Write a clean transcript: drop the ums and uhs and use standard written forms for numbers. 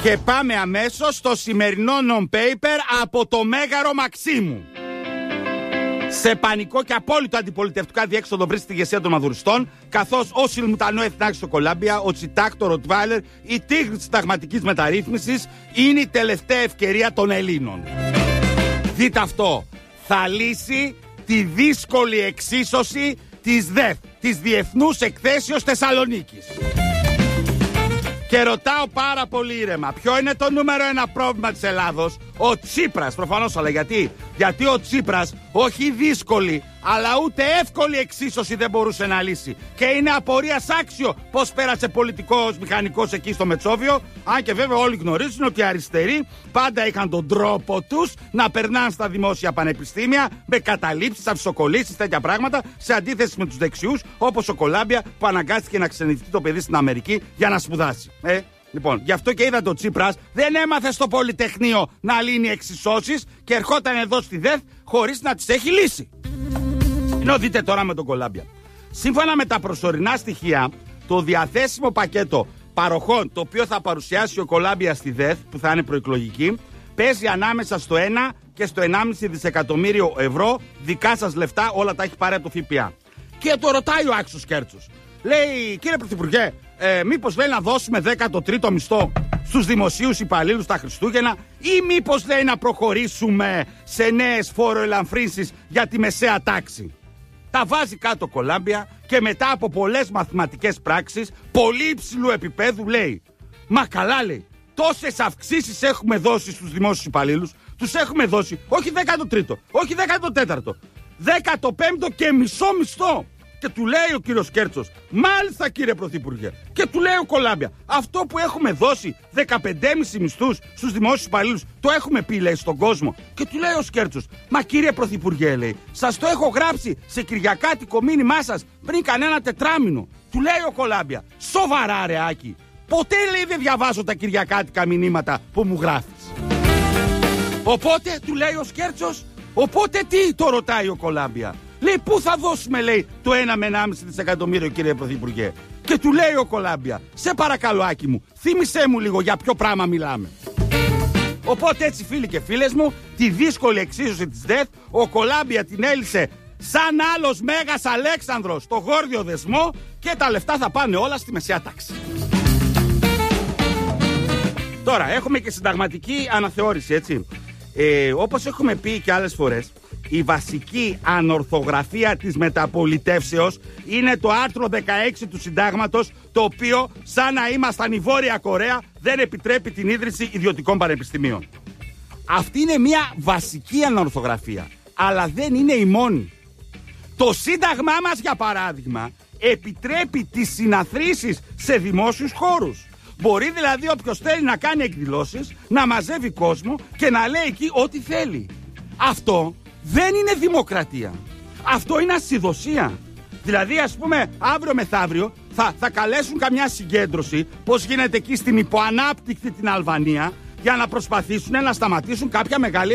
Και πάμε αμέσως στο σημερινό non-paper από το Μέγαρο Μαξίμου. Σε πανικό και απόλυτο αντιπολιτευτικό αδιέξοδο βρίσκεται η ηγεσία των Μαδουριστών, καθώς ο Σιλμουτανό Εθνάρχης στο Κολάμπια, ο Τσιτάκ, το Ροτβάιλερ, η τίγρη της συνταγματικής μεταρρύθμισης είναι η τελευταία ευκαιρία των Ελλήνων. Δείτε αυτό. Θα λύσει τη δύσκολη εξίσωση της ΔΕΘ, της Διεθνούς Εκθέσεως Θεσσαλονίκης. Και ρωτάω πάρα πολύ ήρεμα, ποιο είναι το νούμερο ένα πρόβλημα της Ελλάδος? Ο Τσίπρας, προφανώς, αλλά γιατί? Γιατί ο Τσίπρας όχι δύσκολη, αλλά ούτε εύκολη εξίσωση δεν μπορούσε να λύσει. Και είναι απορίας άξιο πως πέρασε πολιτικός μηχανικός εκεί στο Μετσόβιο. Αν και βέβαια όλοι γνωρίζουν ότι οι αριστεροί πάντα είχαν τον τρόπο τους να περνάνε στα δημόσια πανεπιστήμια με καταλήψεις, αυσοκολλήσεις, τέτοια πράγματα, σε αντίθεση με τους δεξιούς, όπως ο Κολάμπια που αναγκάστηκε να ξενυχτεί το παιδί στην Αμερική για να σπουδάσει. Λοιπόν, γι' αυτό και είδατε ο Τσίπρας δεν έμαθε στο Πολυτεχνείο να λύνει εξισώσεις και ερχόταν εδώ στη ΔΕΘ χωρίς να τις έχει λύσει. Ενώ δείτε τώρα με τον Κολάμπια. Σύμφωνα με τα προσωρινά στοιχεία, το διαθέσιμο πακέτο παροχών το οποίο θα παρουσιάσει ο Κολάμπια στη ΔΕΘ, που θα είναι προεκλογική, παίζει ανάμεσα στο 1 και στο 1,5 δισεκατομμύριο ευρώ. Δικά σας λεφτά, όλα τα έχει πάρει από το ΦΠΑ. Και το ρωτάει ο Άξος Κέρτσος. Λέει, κύριε Πρωθυπουργέ, μήπως λέει να δώσουμε 13ο μισθό στους δημοσίους υπαλλήλους τα Χριστούγεννα, ή μήπως λέει να προχωρήσουμε σε νέες φόροελαμφρύνσεις για τη μεσαία τάξη? Τα βάζει κάτω Κολάμπια και μετά από πολλές μαθηματικές πράξεις πολύ υψηλού επίπεδου λέει, μα καλά, λέει, τόσες αυξήσεις έχουμε δώσει στους δημόσιους υπαλλήλους, τους έχουμε δώσει όχι 13ο, όχι 14ο, 15ο και μισό μισθό. Και του λέει ο κύριος Κέρτσος, μάλιστα κύριε Πρωθυπουργέ. Και του λέει ο Κολάμπια, αυτό που έχουμε δώσει 15,5 μισθούς στους δημόσιους υπαλλήλους, το έχουμε πει, λέει, στον κόσμο. Και του λέει ο Κέρτσος, μα κύριε Πρωθυπουργέ, λέει, σας το έχω γράψει σε κυριακάτικο μήνυμά σας πριν κανένα τετράμινο. Του λέει ο Κολάμπια, σοβαρά ρε Άκη, ποτέ, λέει, δεν διαβάζω τα κυριακάτικα μηνύματα που μου γράφεις. Οπότε, του λέει ο Κέρτσος, οπότε τι, το ρωτάει ο Κολάμπια. Λέει, πού θα δώσουμε, λέει, το 1 με 1,5 δισεκατομμύριο, κύριε Πρωθυπουργέ? Και του λέει ο Κολάμπια, σε παρακαλώ Άκη μου, θύμισέ μου λίγο για ποιο πράγμα μιλάμε. Οπότε έτσι, φίλοι και φίλες μου, τη δύσκολη εξίσωση της ΔΕΘ, ο Κολάμπια την έλυσε σαν άλλος Μέγας Αλέξανδρος στο γόρδιο δεσμό και τα λεφτά θα πάνε όλα στη μεσαία τάξη. Τώρα, έχουμε και συνταγματική αναθεώρηση, έτσι. Όπως έχουμε πει και άλλες φορές, η βασική ανορθογραφία της μεταπολιτεύσεως είναι το άρθρο 16 του Συντάγματος, το οποίο, σαν να ήμασταν η Βόρεια Κορέα, δεν επιτρέπει την ίδρυση ιδιωτικών πανεπιστημίων. Αυτή είναι μια βασική ανορθογραφία, αλλά δεν είναι η μόνη. Το Σύνταγμά μας, για παράδειγμα, επιτρέπει τις συναθρήσεις σε δημόσιους χώρους. Μπορεί δηλαδή όποιος θέλει να κάνει εκδηλώσεις, να μαζεύει κόσμο και να λέει εκεί ό,τι θέλει. Αυτό δεν είναι δημοκρατία. Αυτό είναι ασυδοσία. Δηλαδή, ας πούμε, αύριο μεθαύριο θα καλέσουν καμιά συγκέντρωση, πώς γίνεται εκεί στην υποανάπτυκτη την Αλβανία, για να προσπαθήσουν να σταματήσουν κάποια μεγάλη